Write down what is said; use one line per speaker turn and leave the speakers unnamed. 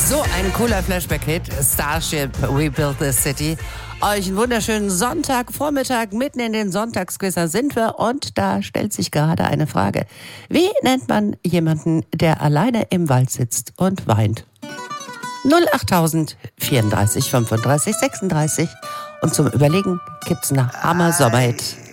So ein cooler Flashback-Hit, Starship, We Built This City. Euch einen wunderschönen Sonntagvormittag, mitten in den Sonntagsquiz sind wir und da stellt sich gerade eine Frage. Wie nennt man jemanden, der alleine im Wald sitzt und weint? 08000 34 35 36 und zum Überlegen gibt's einen Hammer Sommerhit.